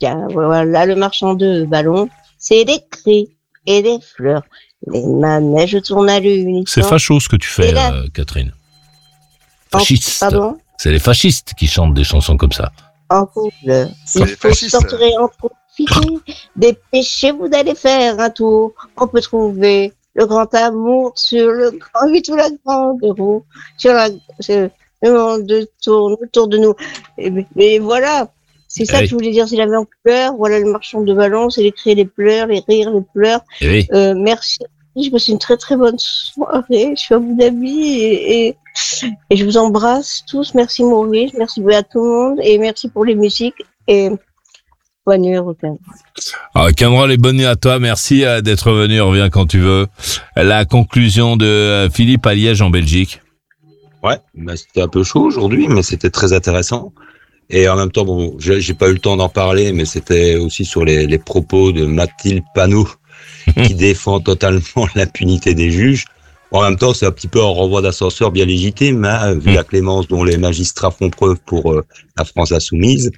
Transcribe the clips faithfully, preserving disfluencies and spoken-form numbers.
Car voilà le marchand de ballons, c'est des cris et des fleurs. Les manèges tournent à l'unisson. C'est facho ce que tu fais, la... euh, Catherine. Fasciste. Pardon ? C'est les fascistes qui chantent des chansons comme ça. En couleur. Il faut sortir et en profiter. Dépêchez-vous d'aller faire un tour. On peut trouver le grand amour sur le grand, oui, sur la grande roue. Sur la, sur le monde tourne autour de nous. Et, mais voilà. C'est ça hey. que je voulais dire. C'est la vie en couleur. Voilà le marchand de ballons. C'est les cris, les pleurs, les rires, les pleurs. Oui. Euh, merci. Je passe une très très bonne soirée. Je suis à Abu Dhabi et, et, et je vous embrasse tous. Merci Maurice, merci à tout le monde et merci pour les musiques et bonne nuit Rock'n'Roll. Ah, Cameron, et bonne nuit à toi. Merci euh, d'être venu. Reviens quand tu veux. La conclusion de euh, Philippe à Liège en Belgique. Ouais, bah, c'était un peu chaud aujourd'hui, mais c'était très intéressant. Et en même temps, bon, j'ai, j'ai pas eu le temps d'en parler, mais c'était aussi sur les, les propos de Mathilde Panot, qui défend totalement l'impunité des juges. En même temps, c'est un petit peu un renvoi d'ascenseur bien légitime, hein, vu la clémence dont les magistrats font preuve pour euh, la France insoumise.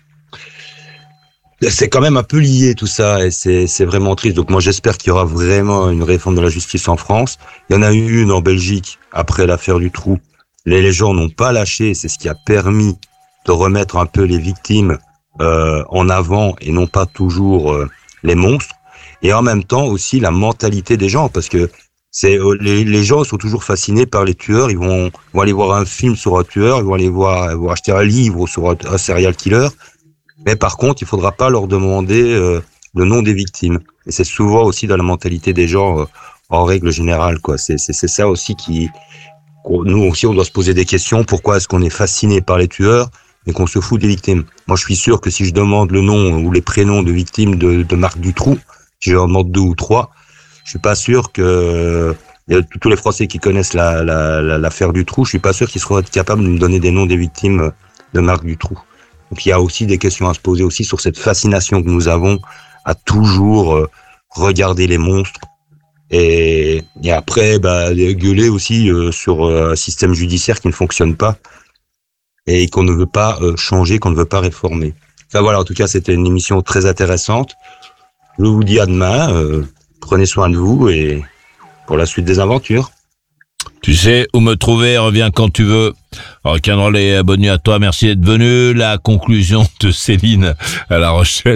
C'est quand même un peu lié tout ça, et c'est, c'est vraiment triste. Donc moi, j'espère qu'il y aura vraiment une réforme de la justice en France. Il y en a eu une en Belgique après l'affaire du trou. Les, les gens n'ont pas lâché, c'est ce qui a permis de remettre un peu les victimes euh, en avant et non pas toujours euh, les monstres. Et en même temps aussi la mentalité des gens, parce que c'est les, les gens sont toujours fascinés par les tueurs. Ils vont, vont aller voir un film sur un tueur, ils vont aller voir, ils vont acheter un livre sur un, un serial killer. Mais par contre, il faudra pas leur demander euh, le nom des victimes. Et c'est souvent aussi dans la mentalité des gens euh, en règle générale, quoi. C'est, c'est, c'est ça aussi qui, nous aussi, on doit se poser des questions. Pourquoi est-ce qu'on est fasciné par les tueurs et qu'on se fout des victimes? Moi, je suis sûr que si je demande le nom ou les prénoms de victimes de, de Marc Dutroux, si j'en demande deux ou trois, je suis pas sûr que il y a tous les Français qui connaissent la, la, la, l'affaire Dutroux, je suis pas sûr qu'ils seront capables de me donner des noms des victimes de Marc Dutroux. Donc il y a aussi des questions à se poser aussi sur cette fascination que nous avons à toujours euh, regarder les monstres et, et après bah, gueuler aussi euh, sur euh, un système judiciaire qui ne fonctionne pas et qu'on ne veut pas euh, changer, qu'on ne veut pas réformer. Enfin voilà, en tout cas c'était une émission très intéressante. Je vous dis à demain, euh, prenez soin de vous et pour la suite des aventures. Tu sais où me trouver, reviens quand tu veux. Rock'n'Roll et bonne nuit à toi, merci d'être venu. La conclusion de Céline à La Rochelle.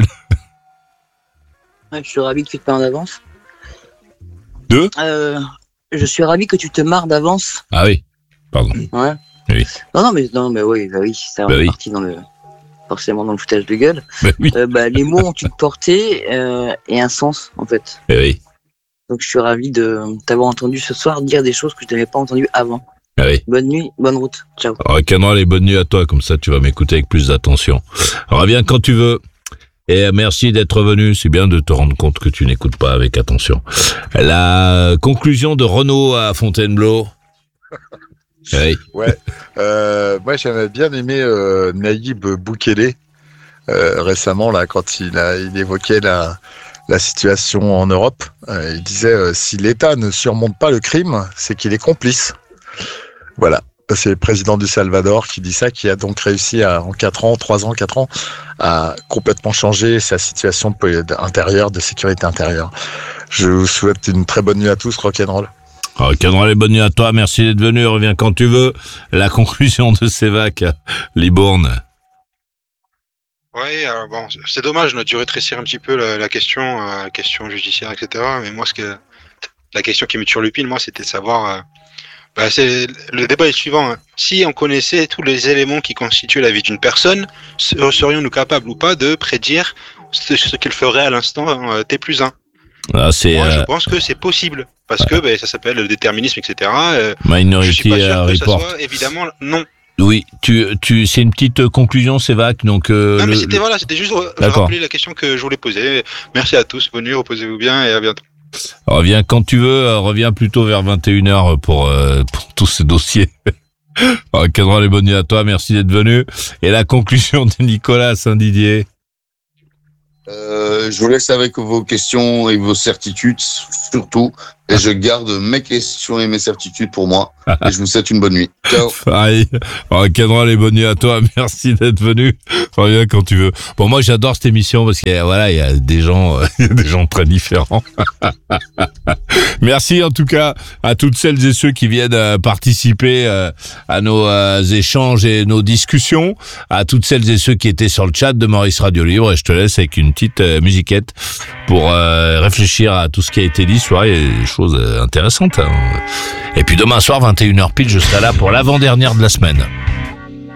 Ouais, je suis ravi que tu te marres d'avance. Deux euh, Je suis ravi que tu te marres d'avance. Ah oui, pardon. Ouais. Oui. Non, non, mais, non, mais oui, bah oui, ça bah est oui. parti dans le... forcément dans le foutage de gueule. Bah oui. Euh, bah, les mots ont une portée euh, et un sens, en fait. Bah oui. Donc je suis ravi de t'avoir entendu ce soir dire des choses que je n'avais pas entendues avant. Bah oui. Bonne nuit, bonne route. Ciao. Rock'n'Roll et bonne nuit à toi, comme ça tu vas m'écouter avec plus d'attention. Reviens quand tu veux. Et merci d'être venu, c'est bien de te rendre compte que tu n'écoutes pas avec attention. La conclusion de Renaud à Fontainebleau. Oui. Ouais, euh, moi j'avais bien aimé euh, Naïb Boukele euh, récemment là quand il a il évoquait la la situation en Europe. Euh, il disait euh, si l'État ne surmonte pas le crime, c'est qu'il est complice. Voilà, c'est le président du Salvador qui dit ça, qui a donc réussi à en quatre ans, trois ans, quatre ans, à complètement changer sa situation intérieure, de sécurité intérieure. Je vous souhaite une très bonne nuit à tous, rock'n'roll. Rock'n'Roll et bonne nuit à toi, merci d'être venu, reviens quand tu veux. La conclusion de Sévac, Libourne. Ouais, alors bon, c'est dommage, on a dû rétrécir un petit peu la, la question, euh, la question judiciaire, et cetera. Mais moi, ce que la question qui me turlupine, moi, c'était de savoir. Euh, bah, c'est le débat est le suivant. Hein. Si on connaissait tous les éléments qui constituent la vie d'une personne, serions-nous capables ou pas de prédire ce, ce qu'il ferait à l'instant euh, T plus un? Ah, c'est, moi, je euh... pense que c'est possible parce que bah, ça s'appelle le déterminisme, et cetera. Euh, Minority je suis pas sûr que Report. ça soit évidemment non. Oui, tu, tu, c'est une petite conclusion, Sévac, donc. Euh, non, mais le, c'était le... voilà, c'était juste D'accord. rappeler la question que je voulais poser. Merci à tous, bonne nuit, reposez-vous bien et à bientôt. Reviens quand tu veux, reviens plutôt vers vingt et une heures pour, euh, pour tous ces dossiers. Rock'n'Roll et bonne nuit à toi, merci d'être venu. Et la conclusion de Nicolas Saint-Didier. Euh, je vous laisse avec vos questions et vos certitudes, surtout. Et je garde mes questions et mes certitudes pour moi. Et je vous souhaite une bonne nuit. Ciao. Pareil. Rock'n'roll et bonne nuit à toi. Merci d'être venu. Reviens quand tu veux. Bon, moi, j'adore cette émission parce qu'il y a, voilà, il y a des gens, il y a des gens très différents. Merci en tout cas à toutes celles et ceux qui viennent euh, participer euh, à nos euh, échanges et nos discussions, à toutes celles et ceux qui étaient sur le chat de Maurice Radio Libre. Et je te laisse avec une petite euh, musiquette pour euh, réfléchir à tout ce qui a été dit ce soir. Il y a des choses euh, intéressantes. Hein. Et puis demain soir, vingt et une heures pile, je serai là pour l'avant-dernière de la semaine.